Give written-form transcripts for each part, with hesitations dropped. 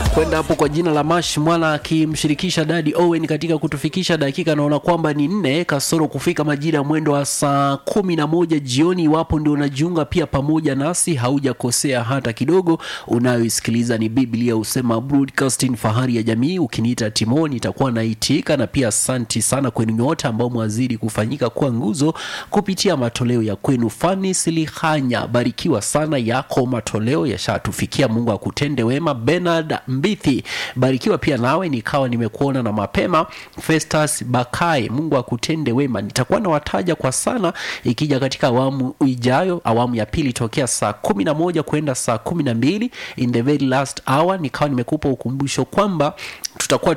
kwenda hapo kwa jina la Mash Mwana akimshirikisha Daddy Owen katika kutufikisha dakika naona kwamba ni 4 kasoro kufika majira mwendo wa saa 11 jioni. Iwapo ndio unajiunga pia pamoja nasi, haujakosea hata kidogo. Unayoisikiliza ni Biblia Usema Broadcasting, fahari ya jamii. Ukiniita Timoni itakuwa naitika, na pia asante sana kwenu nyote ambao mwazidi kufanyika kwa nguzo kupitia matoleo ya kwenu. Fanisi Lihanya, barikiwa sana, yako matoleo yashatufikia, Mungu akutende wema. Bernard Mbithi, barikiwa pia nawe, nikawa nimekuona na mapema. Festus Bakai, Mungu akutende wema. Nitakuwa na wataja kwa sana ikija katika awamu ijayo, awamu ya pili tokea saa 11 kwenda saa 12 in the very last hour. Nikawa nimekupa ukumbusho kwamba tutakuwa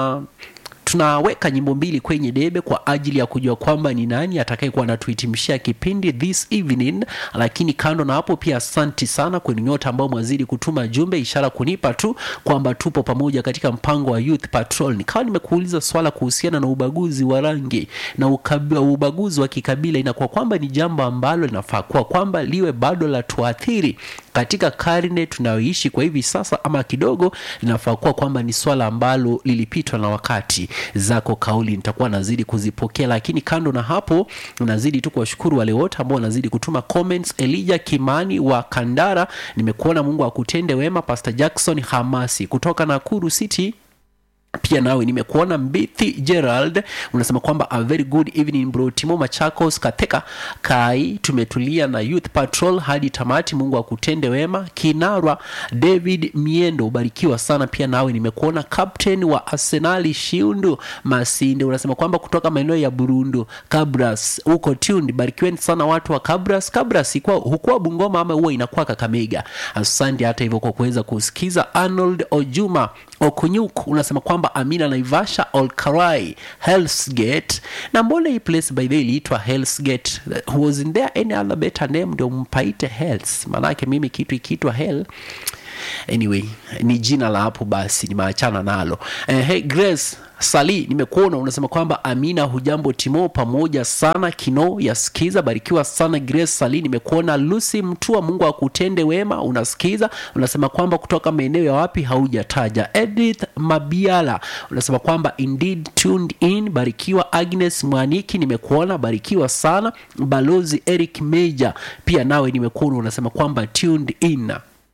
tunaweka nyimbo mbili kwenye debe kwa ajili ya kujua kwamba ni nani atakayekuwa anatuhitimishia kipindi this evening. Lakini kando na hapo pia asante sana kwa nyote ambao mwazidi kutuma jumbe, ishara kunipa tu kwamba tupo pamoja katika mpango wa Youth Patrol. Nikawa nimekuuliza swala kuhusiana na ubaguzi wa rangi na ubaguzi wa kikabila. Inakuwa kwamba ni jambo ambalo linafaa kuwa kwamba liwe bado la tuathiri katika karne tunayoishi kwa hivi sasa, ama kidogo linafaa kuwa kwamba ni swala ambalo lilipitwa na wakati. Zako kauli nitakuwa nazidi kuzipokea, lakini kando na hapo nazidi tu kuwashukuru wale wote ambao wanazidi kutuma comments. Elijah Kimani wa Kandara, nimekuona, Mungu akutende wema. Pastor Jackson Hamasi kutoka Nakuru City, pia nawe nimekuona. Mbithi Gerald unasema kwamba a very good evening bro Timo. Machakos Katheka Kai, tumetulia na Youth Patrol hadi tamati, Mungu akutende wema. Kinarwa David Miendo, ubarikiwa sana, pia nawe nimekuona. Captain wa Arsenal Shiundu Masinde unasema kwamba kutoka maeneo ya Burundu Kabras uko tuned, barikiweni sana watu wa Kabras. Kabras hukuwa Bungoma ama huwa inakuwa Kakamega? Asante hata hivyo kwa kuweza kusikiza. Arnold Ojuma Okunyuk unasema kwamba Amina Naivasha Olkarai Hell's Gate, na mbona hii place by the way iliitwa Hell's Gate? Wasn't there any other better name ndio mpaite Hells? Manake mimi kitu ikiitwa Hell, anyway ni jina la hapo, basi nimeachana nalo. Hey Grace Sali, nimekuona, unasema kwamba Amina hujambo Timo, pamoja sana Kino yasikiza, barikiwa sana Grace Sali, nimekuona. Lucy Mtua, Mungu akutende wema, unasikiza, unasema kwamba kutoka maeneo ya wapi haujataja. Edith Mabiala unasema kwamba indeed tuned in, barikiwa. Agnes Mwaniki, nimekuona, barikiwa sana. Balozi Eric Major, pia nawe nimekuona, unasema kwamba tuned in.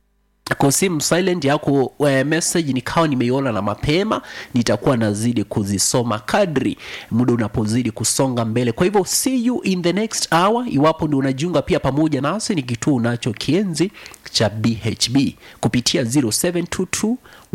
Kosim silent yako message nikawa nimeiona na mapema, nitakuwa nazidi kuzisoma kadri muda unapozidi kusonga mbele. Kwa hivyo see you in the next hour. Iwapo ndio unajiunga pia pamoja nasi, ni kituo unacho kienzi cha BHB kupitia 0722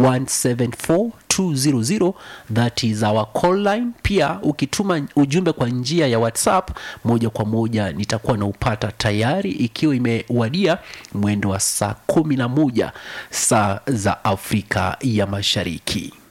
174 200, that is our call line. Pia ukituma ujumbe kwa njia ya WhatsApp moja kwa moja nitakuwa na upata tayari, ikiwa imewadia mwendo wa saa 11 saa za Afrika ya Mashariki.